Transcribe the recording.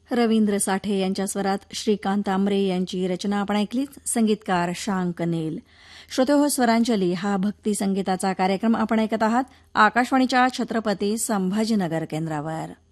रवींद्र साठे यांच्या स्वरात श्रीकांत आमरे यांची रचना आपण ऐकलीच. संगीतकार शांक नेल. श्रोतेहो, स्वरांजली हा भक्ती संगीताचा कार्यक्रम आपण ऐकत आहात आकाशवाणीच्या छत्रपती संभाजीनगर केंद्रावर.